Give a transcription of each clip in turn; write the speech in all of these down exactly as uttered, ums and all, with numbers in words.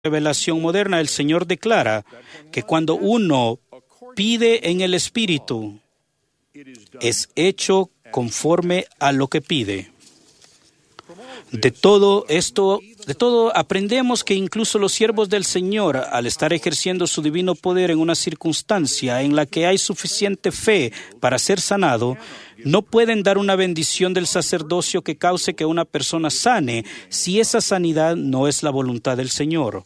revelación moderna, el Señor declara que cuando uno pide en el Espíritu, es hecho conforme a lo que pide. De todo esto, de todo aprendemos que incluso los siervos del Señor, al estar ejerciendo su divino poder en una circunstancia en la que hay suficiente fe para ser sanado, no pueden dar una bendición del sacerdocio que cause que una persona sane si esa sanidad no es la voluntad del Señor.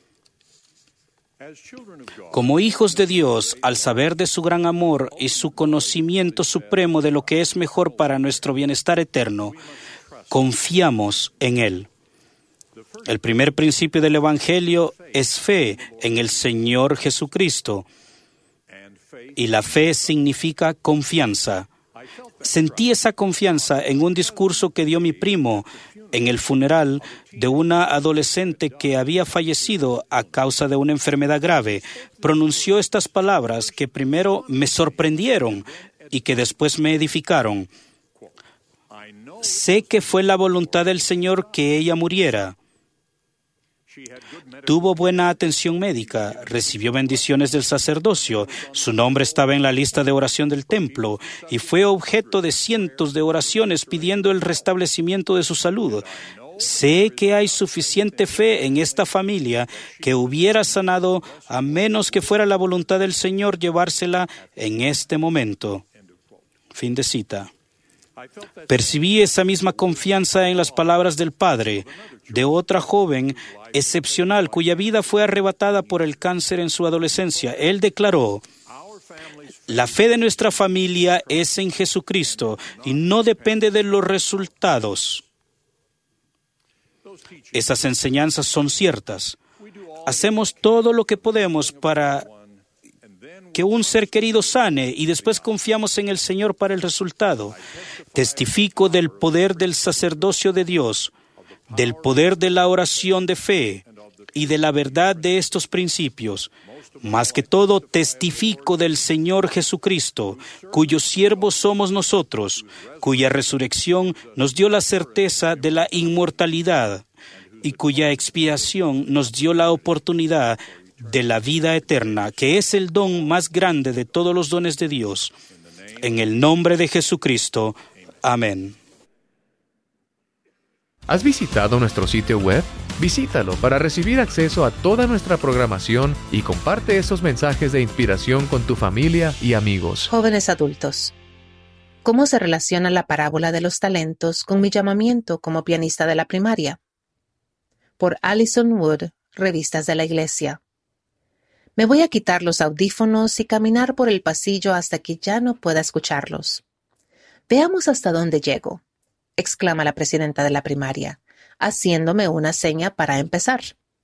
Como hijos de Dios, al saber de su gran amor y su conocimiento supremo de lo que es mejor para nuestro bienestar eterno, confiamos en Él. El primer principio del Evangelio es fe en el Señor Jesucristo, y la fe significa confianza. Sentí esa confianza en un discurso que dio mi primo en el funeral de una adolescente que había fallecido a causa de una enfermedad grave. Pronunció estas palabras que primero me sorprendieron y que después me edificaron. Sé que fue la voluntad del Señor que ella muriera. Tuvo buena atención médica, recibió bendiciones del sacerdocio, su nombre estaba en la lista de oración del templo y fue objeto de cientos de oraciones pidiendo el restablecimiento de su salud. Sé que hay suficiente fe en esta familia que hubiera sanado a menos que fuera la voluntad del Señor llevársela en este momento. Fin de cita. Percibí esa misma confianza en las palabras del padre de otra joven excepcional cuya vida fue arrebatada por el cáncer en su adolescencia. Él declaró: la fe de nuestra familia es en Jesucristo y no depende de los resultados. Esas enseñanzas son ciertas. Hacemos todo lo que podemos para que un ser querido sane y después confiamos en el Señor para el resultado. Testifico del poder del sacerdocio de Dios, del poder de la oración de fe y de la verdad de estos principios. Más que todo, testifico del Señor Jesucristo, cuyos siervos somos nosotros, cuya resurrección nos dio la certeza de la inmortalidad y cuya expiación nos dio la oportunidad de la vida eterna, que es el don más grande de todos los dones de Dios. En el nombre de Jesucristo. Amén. ¿Has visitado nuestro sitio web? Visítalo para recibir acceso a toda nuestra programación y comparte esos mensajes de inspiración con tu familia y amigos. Jóvenes adultos, ¿cómo se relaciona la parábola de los talentos con mi llamamiento como pianista de la primaria? Por Alison Wood, Revistas de la Iglesia. Me voy a quitar los audífonos y caminar por el pasillo hasta que ya no pueda escucharlos. Veamos hasta dónde llego, exclama la presidenta de la primaria, haciéndome una seña para empezar.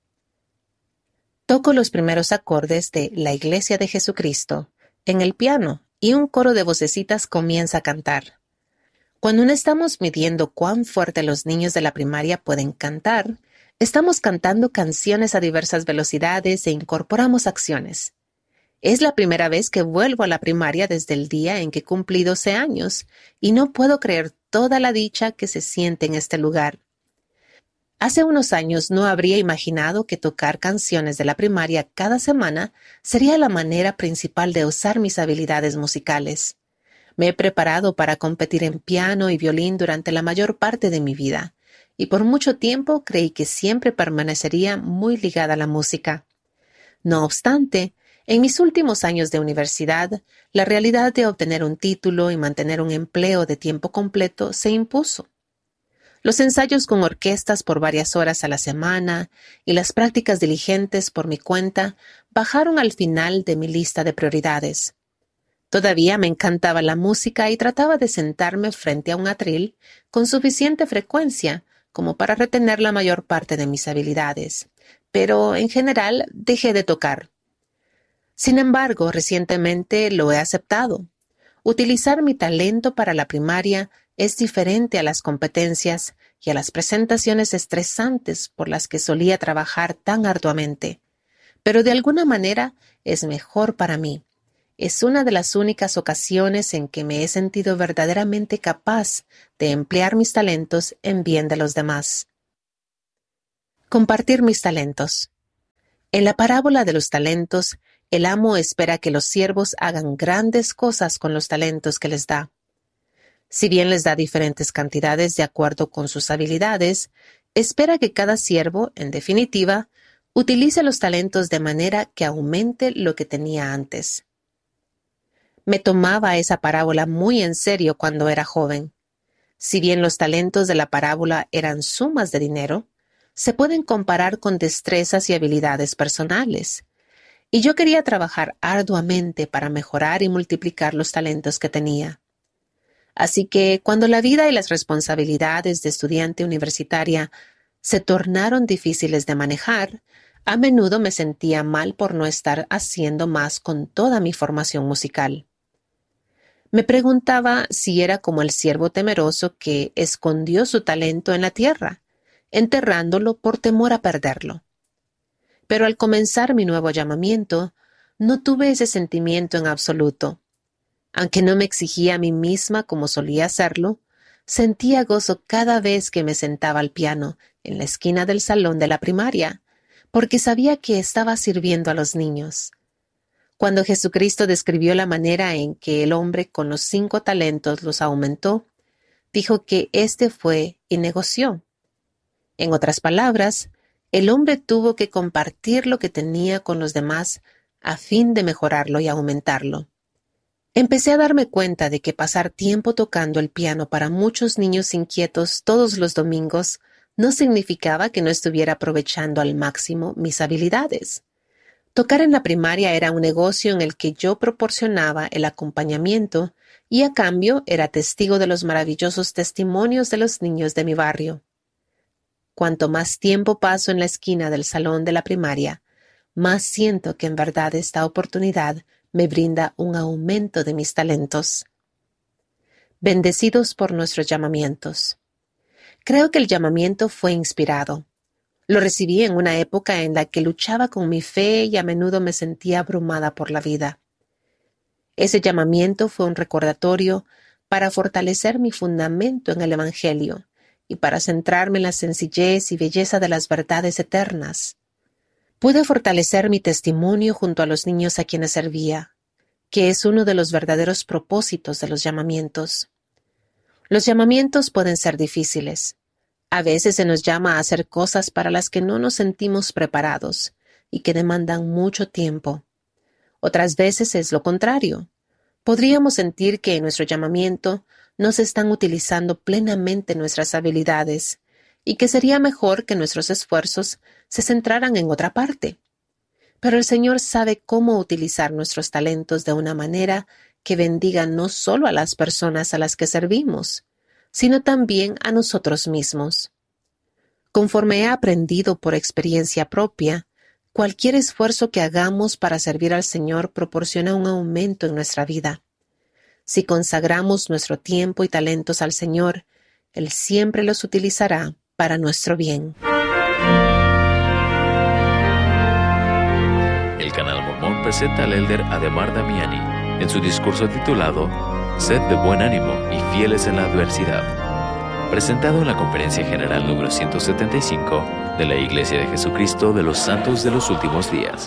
Toco los primeros acordes de La Iglesia de Jesucristo en el piano y un coro de vocecitas comienza a cantar. Cuando no estamos midiendo cuán fuerte los niños de la primaria pueden cantar, estamos cantando canciones a diversas velocidades e incorporamos acciones. Es la primera vez que vuelvo a la primaria desde el día en que cumplí doce años y no puedo creer toda la dicha que se siente en este lugar. Hace unos años no habría imaginado que tocar canciones de la primaria cada semana sería la manera principal de usar mis habilidades musicales. Me he preparado para competir en piano y violín durante la mayor parte de mi vida, y por mucho tiempo creí que siempre permanecería muy ligada a la música. No obstante, en mis últimos años de universidad, la realidad de obtener un título y mantener un empleo de tiempo completo se impuso. Los ensayos con orquestas por varias horas a la semana y las prácticas diligentes por mi cuenta bajaron al final de mi lista de prioridades. Todavía me encantaba la música y trataba de sentarme frente a un atril con suficiente frecuencia como para retener la mayor parte de mis habilidades, pero en general dejé de tocar. Sin embargo, recientemente lo he aceptado. Utilizar mi talento para la primaria es diferente a las competencias y a las presentaciones estresantes por las que solía trabajar tan arduamente, pero de alguna manera es mejor para mí. Es una de las únicas ocasiones en que me he sentido verdaderamente capaz de emplear mis talentos en bien de los demás. Compartir mis talentos. En la parábola de los talentos, el amo espera que los siervos hagan grandes cosas con los talentos que les da. Si bien les da diferentes cantidades de acuerdo con sus habilidades, espera que cada siervo, en definitiva, utilice los talentos de manera que aumente lo que tenía antes. Me tomaba esa parábola muy en serio cuando era joven. Si bien los talentos de la parábola eran sumas de dinero, se pueden comparar con destrezas y habilidades personales. Y yo quería trabajar arduamente para mejorar y multiplicar los talentos que tenía. Así que cuando la vida y las responsabilidades de estudiante universitaria se tornaron difíciles de manejar, a menudo me sentía mal por no estar haciendo más con toda mi formación musical. Me preguntaba si era como el siervo temeroso que escondió su talento en la tierra, enterrándolo por temor a perderlo. Pero al comenzar mi nuevo llamamiento, no tuve ese sentimiento en absoluto. Aunque no me exigía a mí misma como solía hacerlo, sentía gozo cada vez que me sentaba al piano en la esquina del salón de la primaria, porque sabía que estaba sirviendo a los niños. Cuando Jesucristo describió la manera en que el hombre con los cinco talentos los aumentó, dijo que éste fue y negoció. En otras palabras, el hombre tuvo que compartir lo que tenía con los demás a fin de mejorarlo y aumentarlo. Empecé a darme cuenta de que pasar tiempo tocando el piano para muchos niños inquietos todos los domingos no significaba que no estuviera aprovechando al máximo mis habilidades. Tocar en la primaria era un negocio en el que yo proporcionaba el acompañamiento y a cambio era testigo de los maravillosos testimonios de los niños de mi barrio. Cuanto más tiempo paso en la esquina del salón de la primaria, más siento que en verdad esta oportunidad me brinda un aumento de mis talentos. Bendecidos por nuestros llamamientos. Creo que el llamamiento fue inspirado. Lo recibí en una época en la que luchaba con mi fe y a menudo me sentía abrumada por la vida. Ese llamamiento fue un recordatorio para fortalecer mi fundamento en el Evangelio y para centrarme en la sencillez y belleza de las verdades eternas. Pude fortalecer mi testimonio junto a los niños a quienes servía, que es uno de los verdaderos propósitos de los llamamientos. Los llamamientos pueden ser difíciles. A veces se nos llama a hacer cosas para las que no nos sentimos preparados y que demandan mucho tiempo. Otras veces es lo contrario. Podríamos sentir que en nuestro llamamiento no se están utilizando plenamente nuestras habilidades y que sería mejor que nuestros esfuerzos se centraran en otra parte. Pero el Señor sabe cómo utilizar nuestros talentos de una manera que bendiga no solo a las personas a las que servimos, sino también a nosotros mismos. Conforme he aprendido por experiencia propia, cualquier esfuerzo que hagamos para servir al Señor proporciona un aumento en nuestra vida. Si consagramos nuestro tiempo y talentos al Señor, Él siempre los utilizará para nuestro bien. El Canal Mormón presenta al elder Ademar Damiani en su discurso titulado Sed de buen ánimo y fieles en la adversidad, presentado en la Conferencia General número ciento setenta y cinco de la Iglesia de Jesucristo de los Santos de los Últimos Días.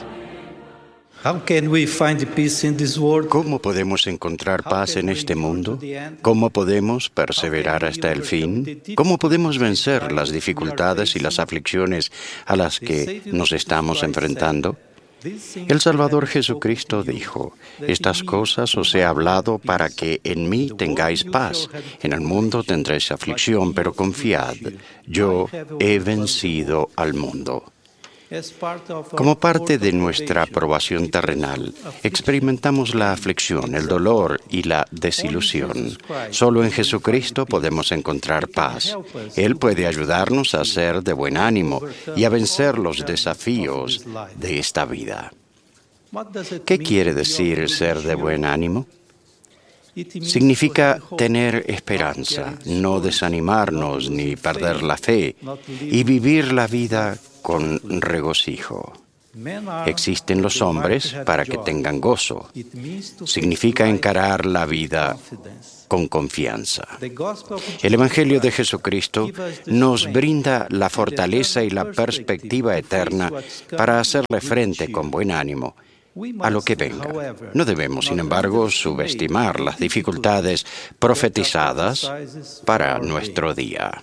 ¿Cómo podemos encontrar paz en este mundo? ¿Cómo podemos perseverar hasta el fin? ¿Cómo podemos vencer las dificultades y las aflicciones a las que nos estamos enfrentando? El Salvador Jesucristo dijo, «Estas cosas os he hablado para que en mí tengáis paz. En el mundo tendréis aflicción, pero confiad, yo he vencido al mundo». Como parte de nuestra aprobación terrenal, experimentamos la aflicción, el dolor y la desilusión. Solo en Jesucristo podemos encontrar paz. Él puede ayudarnos a ser de buen ánimo y a vencer los desafíos de esta vida. ¿Qué quiere decir ser de buen ánimo? Significa tener esperanza, no desanimarnos ni perder la fe y vivir la vida con regocijo. Existen los hombres para que tengan gozo. Significa encarar la vida con confianza. El Evangelio de Jesucristo nos brinda la fortaleza y la perspectiva eterna para hacerle frente con buen ánimo a lo que venga. No debemos, sin embargo, subestimar las dificultades profetizadas para nuestro día.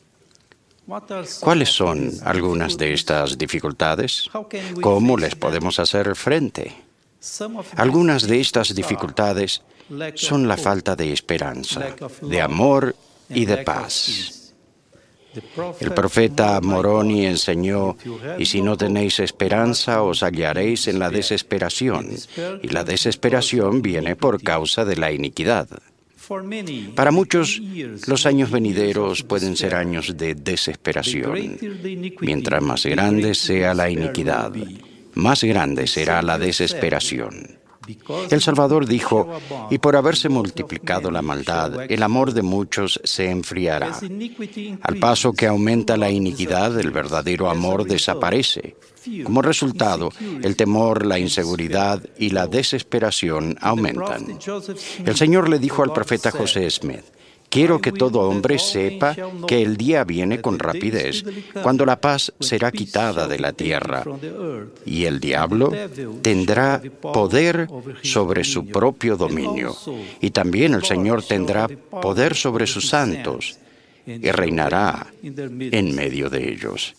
¿Cuáles son algunas de estas dificultades? ¿Cómo les podemos hacer frente? Algunas de estas dificultades son la falta de esperanza, de amor y de paz. El profeta Moroni enseñó, y si no tenéis esperanza, os hallaréis en la desesperación, y la desesperación viene por causa de la iniquidad. Para muchos, los años venideros pueden ser años de desesperación. Mientras más grande sea la iniquidad, más grande será la desesperación. El Salvador dijo, y por haberse multiplicado la maldad, el amor de muchos se enfriará. Al paso que aumenta la iniquidad, el verdadero amor desaparece. Como resultado, el temor, la inseguridad y la desesperación aumentan. El Señor le dijo al profeta José Smith, quiero que todo hombre sepa que el día viene con rapidez, cuando la paz será quitada de la tierra, y el diablo tendrá poder sobre su propio dominio, y también el Señor tendrá poder sobre sus santos, y reinará en medio de ellos.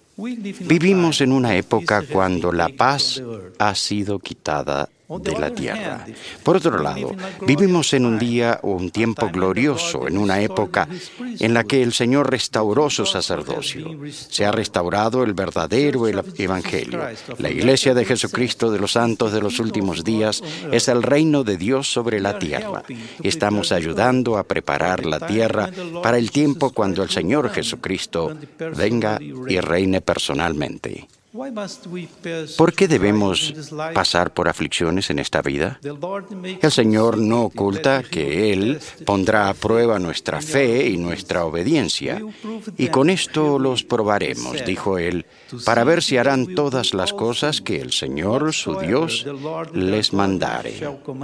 Vivimos en una época cuando la paz ha sido quitada de la tierra. Por otro lado, vivimos en un día o un tiempo glorioso, en una época en la que el Señor restauró su sacerdocio. Se ha restaurado el verdadero evangelio. La Iglesia de Jesucristo de los Santos de los Últimos Días es el reino de Dios sobre la tierra. Estamos ayudando a preparar la tierra para el tiempo cuando el Señor Jesucristo venga y reine personalmente. ¿Por qué debemos pasar por aflicciones en esta vida? El Señor no oculta que Él pondrá a prueba nuestra fe y nuestra obediencia, y con esto los probaremos, dijo Él, para ver si harán todas las cosas que el Señor, su Dios, les mandare.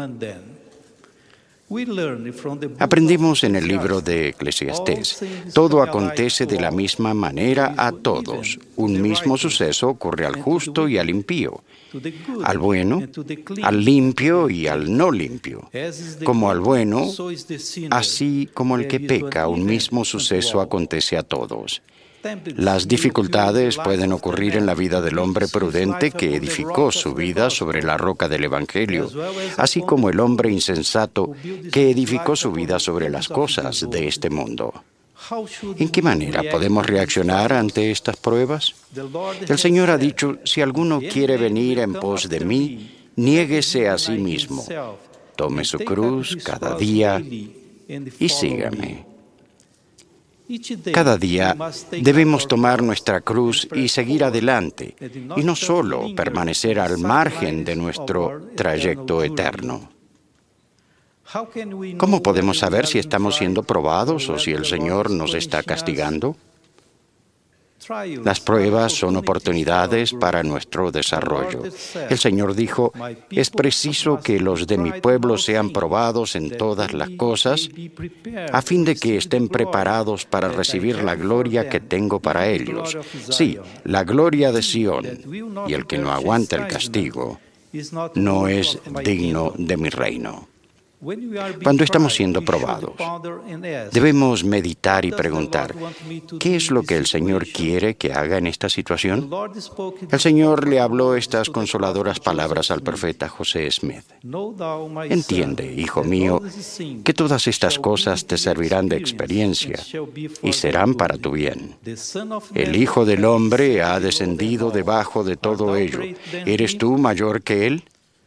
Aprendimos en el libro de Eclesiastés, todo acontece de la misma manera a todos. Un mismo suceso ocurre al justo y al impío, al bueno, al limpio y al no limpio. Como al bueno, así como el que peca, un mismo suceso acontece a todos. Las dificultades pueden ocurrir en la vida del hombre prudente que edificó su vida sobre la roca del Evangelio, así como el hombre insensato que edificó su vida sobre las cosas de este mundo. ¿En qué manera podemos reaccionar ante estas pruebas? El Señor ha dicho, si alguno quiere venir en pos de mí, niéguese a sí mismo, tome su cruz cada día y sígame. Cada día debemos tomar nuestra cruz y seguir adelante, y no solo permanecer al margen de nuestro trayecto eterno. ¿Cómo podemos saber si estamos siendo probados o si el Señor nos está castigando? Las pruebas son oportunidades para nuestro desarrollo. El Señor dijo, es preciso que los de mi pueblo sean probados en todas las cosas, a fin de que estén preparados para recibir la gloria que tengo para ellos. Sí, la gloria de Sión, y el que no aguanta el castigo no es digno de mi reino. Cuando estamos siendo probados, debemos meditar y preguntar, ¿qué es lo que el Señor quiere que haga en esta situación? El Señor le habló estas consoladoras palabras al profeta José Smith. Entiende, hijo mío, que todas estas cosas te servirán de experiencia y serán para tu bien. El Hijo del Hombre ha descendido debajo de todo ello. ¿Eres tú mayor que Él?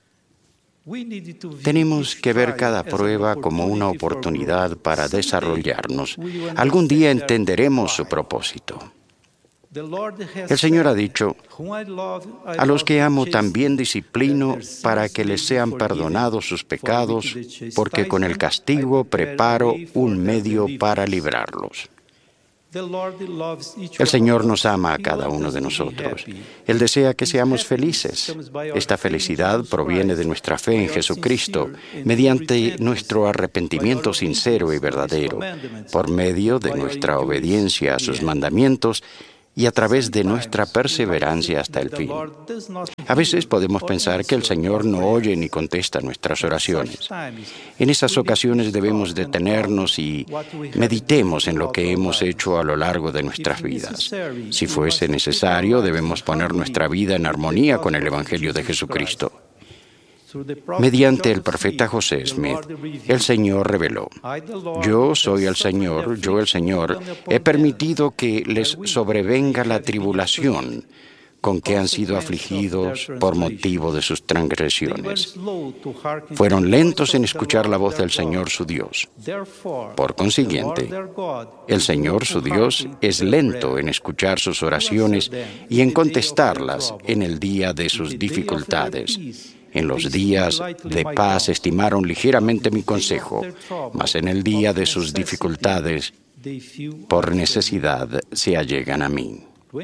Tenemos que ver cada prueba como una oportunidad para desarrollarnos. Algún día entenderemos su propósito. El Señor ha dicho, a los que amo también disciplino para que les sean perdonados sus pecados, porque con el castigo preparo un medio para librarlos. El Señor nos ama a cada uno de nosotros. Él desea que seamos felices. Esta felicidad proviene de nuestra fe en Jesucristo, mediante nuestro arrepentimiento sincero y verdadero, por medio de nuestra obediencia a sus mandamientos y a través de nuestra perseverancia hasta el fin. A veces podemos pensar que el Señor no oye ni contesta nuestras oraciones. En esas ocasiones debemos detenernos y meditemos en lo que hemos hecho a lo largo de nuestras vidas. Si fuese necesario, debemos poner nuestra vida en armonía con el Evangelio de Jesucristo. Mediante el profeta José Smith, el Señor reveló: Yo soy el Señor, yo el Señor, he permitido que les sobrevenga la tribulación con que han sido afligidos por motivo de sus transgresiones. Fueron lentos en escuchar la voz del Señor su Dios. Por consiguiente, el Señor su Dios es lento en escuchar sus oraciones y en contestarlas en el día de sus dificultades. En los días de paz estimaron ligeramente mi consejo, mas en el día de sus dificultades, por necesidad, se allegan a mí.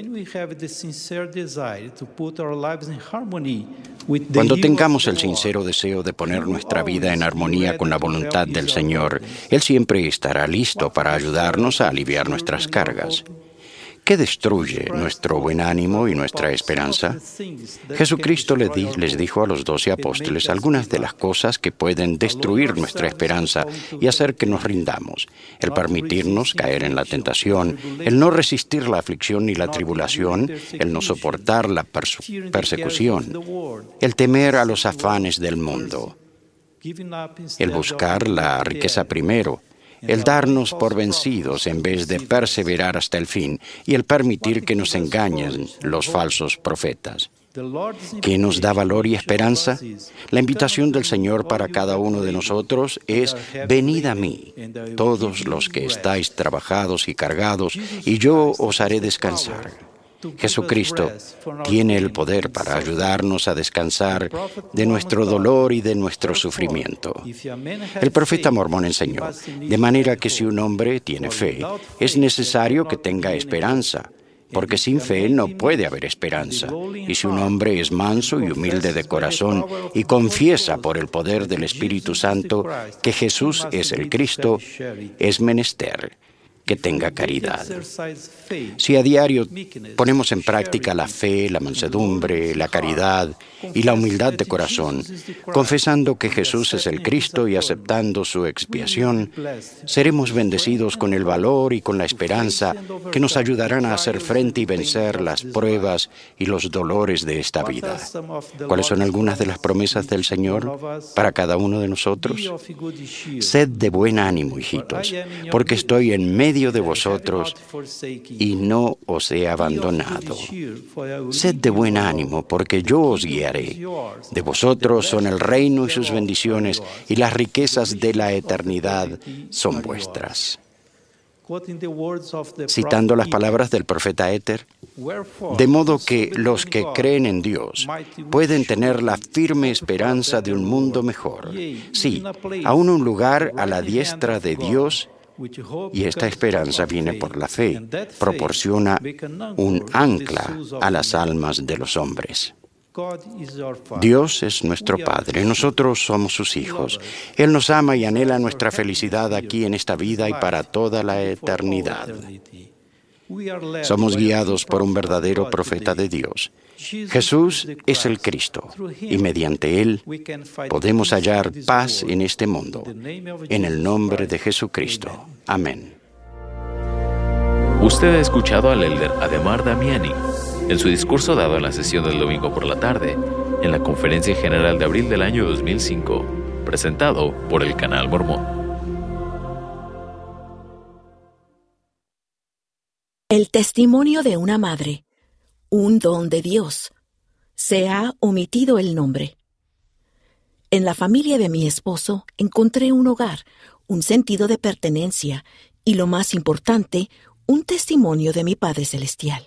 Cuando tengamos el sincero deseo de poner nuestra vida en armonía con la voluntad del Señor, Él siempre estará listo para ayudarnos a aliviar nuestras cargas. ¿Qué destruye nuestro buen ánimo y nuestra esperanza? Jesucristo les, di, les dijo a los doce apóstoles algunas de las cosas que pueden destruir nuestra esperanza y hacer que nos rindamos: el permitirnos caer en la tentación, el no resistir la aflicción ni la tribulación, el no soportar la perse- persecución, el temer a los afanes del mundo, el buscar la riqueza primero, el darnos por vencidos en vez de perseverar hasta el fin, y el permitir que nos engañen los falsos profetas. ¿Qué nos da valor y esperanza? La invitación del Señor para cada uno de nosotros es: venid a mí, todos los que estáis trabajados y cargados, y yo os haré descansar. Jesucristo tiene el poder para ayudarnos a descansar de nuestro dolor y de nuestro sufrimiento. El profeta mormón enseñó, de manera que si un hombre tiene fe, es necesario que tenga esperanza, porque sin fe no puede haber esperanza. Y si un hombre es manso y humilde de corazón y confiesa por el poder del Espíritu Santo que Jesús es el Cristo, es menester que tenga caridad. Si a diario ponemos en práctica la fe, la mansedumbre, la caridad y la humildad de corazón, confesando que Jesús es el Cristo y aceptando su expiación, seremos bendecidos con el valor y con la esperanza que nos ayudarán a hacer frente y vencer las pruebas y los dolores de esta vida. ¿Cuáles son algunas de las promesas del Señor para cada uno de nosotros? Sed de buen ánimo, hijitos, porque estoy en medio de vosotros y no os he abandonado. Sed de buen ánimo, porque yo os guiaré. De vosotros son el reino y sus bendiciones, y las riquezas de la eternidad son vuestras. Citando las palabras del profeta Éter, de modo que los que creen en Dios pueden tener la firme esperanza de un mundo mejor. Sí, aún un lugar a la diestra de Dios. Y esta esperanza viene por la fe, proporciona un ancla a las almas de los hombres. Dios es nuestro Padre, nosotros somos sus hijos. Él nos ama y anhela nuestra felicidad aquí en esta vida y para toda la eternidad. Somos guiados por un verdadero profeta de Dios. Jesús es el Cristo, y mediante Él podemos hallar paz en este mundo. En el nombre de Jesucristo. Amén. Usted ha escuchado al elder Ademar Damiani en su discurso dado en la sesión del domingo por la tarde, en la Conferencia General de abril del año dos mil cinco, presentado por el Canal Mormón. El testimonio de una madre, un don de Dios. Se ha omitido el nombre. En la familia de mi esposo encontré un hogar, un sentido de pertenencia y, lo más importante, un testimonio de mi Padre Celestial.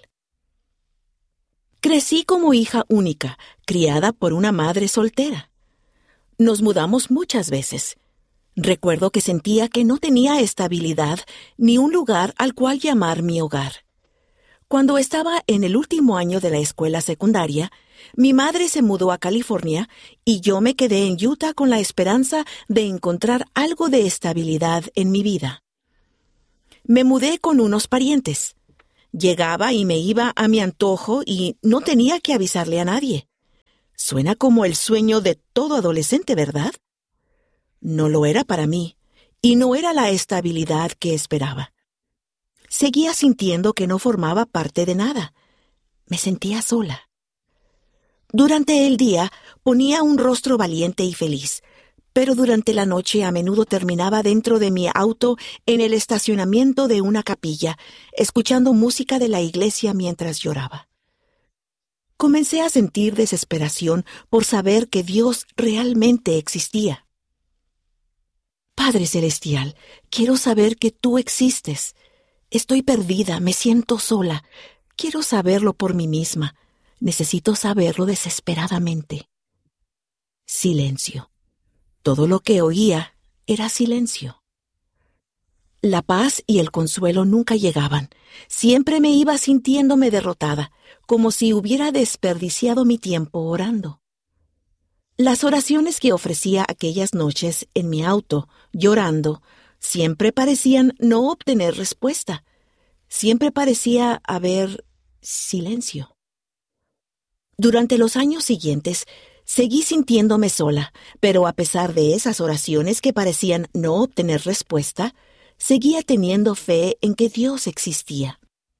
Crecí como hija única, criada por una madre soltera. Nos mudamos muchas veces. Recuerdo que sentía que no tenía estabilidad ni un lugar al cual llamar mi hogar. Cuando estaba en el último año de la escuela secundaria, mi madre se mudó a California y yo me quedé en Utah con la esperanza de encontrar algo de estabilidad en mi vida. Me mudé con unos parientes. Llegaba y me iba a mi antojo y no tenía que avisarle a nadie. Suena como el sueño de todo adolescente, ¿verdad? No lo era para mí, y no era la estabilidad que esperaba. Seguía sintiendo que no formaba parte de nada. Me sentía sola. Durante el día ponía un rostro valiente y feliz, pero durante la noche a menudo terminaba dentro de mi auto en el estacionamiento de una capilla, escuchando música de la iglesia mientras lloraba. Comencé a sentir desesperación por saber que Dios realmente existía. Padre Celestial, quiero saber que tú existes. Estoy perdida, me siento sola. Quiero saberlo por mí misma. Necesito saberlo desesperadamente. Silencio. Todo lo que oía era silencio. La paz y el consuelo nunca llegaban. Siempre me iba sintiéndome derrotada, como si hubiera desperdiciado mi tiempo orando. Las oraciones que ofrecía aquellas noches en mi auto, llorando, siempre parecían no obtener respuesta. Siempre parecía haber silencio. Durante los años siguientes, seguí sintiéndome sola, pero a pesar de esas oraciones que parecían no obtener respuesta, seguía teniendo fe en que Dios existía.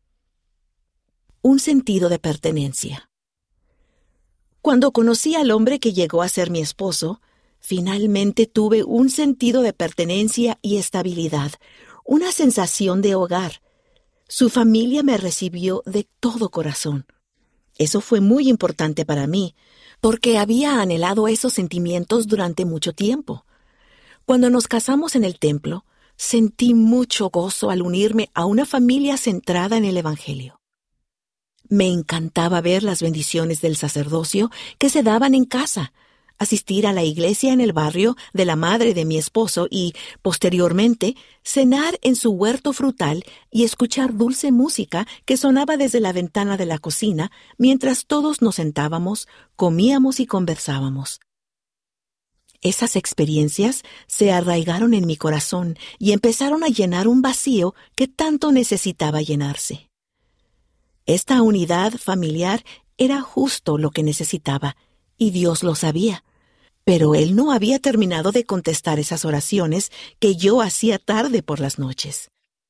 Un sentido de pertenencia. Cuando conocí al hombre que llegó a ser mi esposo, finalmente tuve un sentido de pertenencia y estabilidad, una sensación de hogar. Su familia me recibió de todo corazón. Eso fue muy importante para mí, porque había anhelado esos sentimientos durante mucho tiempo. Cuando nos casamos en el templo, sentí mucho gozo al unirme a una familia centrada en el Evangelio. Me encantaba ver las bendiciones del sacerdocio que se daban en casa, asistir a la iglesia en el barrio de la madre de mi esposo y, posteriormente, cenar en su huerto frutal y escuchar dulce música que sonaba desde la ventana de la cocina mientras todos nos sentábamos, comíamos y conversábamos. Esas experiencias se arraigaron en mi corazón y empezaron a llenar un vacío que tanto necesitaba llenarse. Esta unidad familiar era justo lo que necesitaba, y Dios lo sabía. Pero Él no había terminado de contestar esas oraciones que yo hacía tarde por las noches.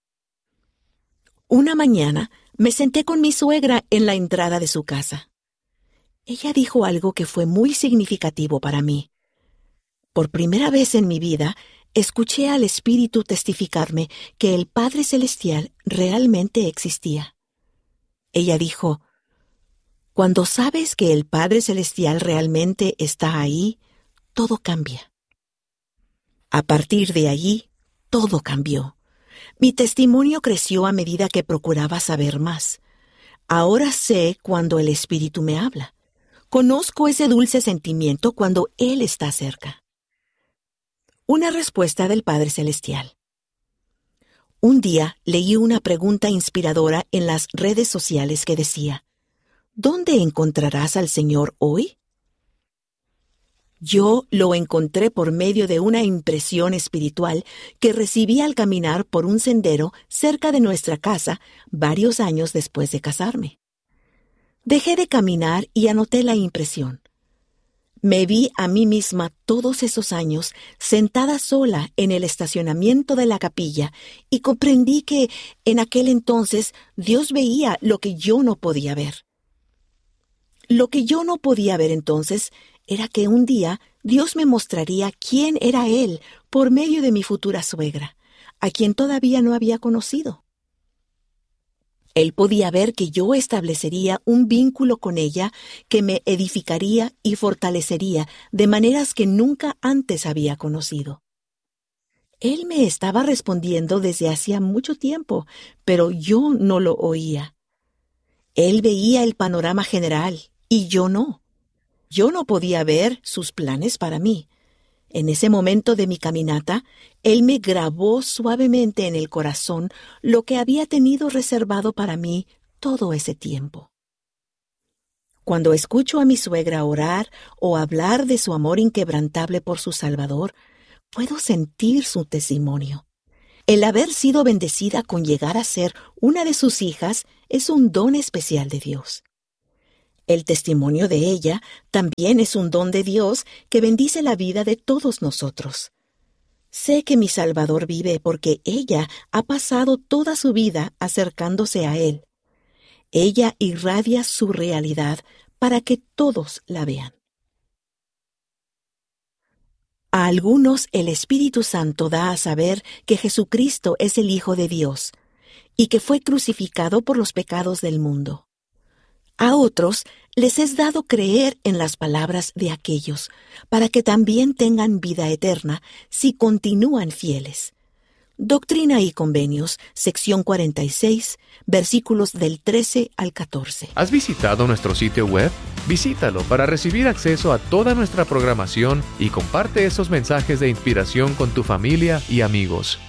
Una mañana me senté con mi suegra en la entrada de su casa. Ella dijo algo que fue muy significativo para mí. Por primera vez en mi vida, escuché al Espíritu testificarme que el Padre Celestial realmente existía. Ella dijo, cuando sabes que el Padre Celestial realmente está ahí, todo cambia. A partir de allí, todo cambió. Mi testimonio creció a medida que procuraba saber más. Ahora sé cuando el Espíritu me habla. Conozco ese dulce sentimiento cuando Él está cerca. Una respuesta del Padre Celestial. Un día leí una pregunta inspiradora en las redes sociales que decía, ¿dónde encontrarás al Señor hoy? Yo lo encontré por medio de una impresión espiritual que recibí al caminar por un sendero cerca de nuestra casa varios años después de casarme. Dejé de caminar y anoté la impresión. Me vi a mí misma todos esos años sentada sola en el estacionamiento de la capilla y comprendí que en aquel entonces Dios veía lo que yo no podía ver. Lo que yo no podía ver entonces era que un día Dios me mostraría quién era Él por medio de mi futura suegra, a quien todavía no había conocido. Él podía ver que yo establecería un vínculo con ella que me edificaría y fortalecería de maneras que nunca antes había conocido. Él me estaba respondiendo desde hacía mucho tiempo, pero yo no lo oía. Él veía el panorama general y yo no. Yo no podía ver sus planes para mí. En ese momento de mi caminata, Él me grabó suavemente en el corazón lo que había tenido reservado para mí todo ese tiempo. Cuando escucho a mi suegra orar o hablar de su amor inquebrantable por su Salvador, puedo sentir su testimonio. El haber sido bendecida con llegar a ser una de sus hijas es un don especial de Dios. El testimonio de ella también es un don de Dios que bendice la vida de todos nosotros. Sé que mi Salvador vive porque ella ha pasado toda su vida acercándose a Él. Ella irradia su realidad para que todos la vean. A algunos el Espíritu Santo da a saber que Jesucristo es el Hijo de Dios y que fue crucificado por los pecados del mundo. A otros les es dado creer en las palabras de aquellos, para que también tengan vida eterna si continúan fieles. Doctrina y Convenios, sección cuarenta y seis, versículos del trece al catorce. ¿Has visitado nuestro sitio web? Visítalo para recibir acceso a toda nuestra programación y comparte esos mensajes de inspiración con tu familia y amigos.